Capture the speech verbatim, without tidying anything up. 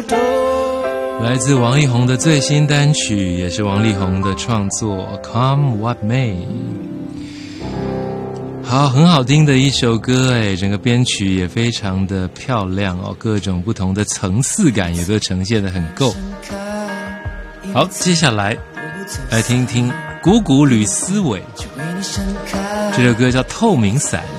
来自王力宏的最新单曲，也是王力宏的创作 Come What May。 好，很好听的一首歌哎，整个编曲也非常的漂亮哦，各种不同的层次感也都呈现得很够。好，接下来来听听鼓鼓吕思伟，这首歌叫《透明伞》。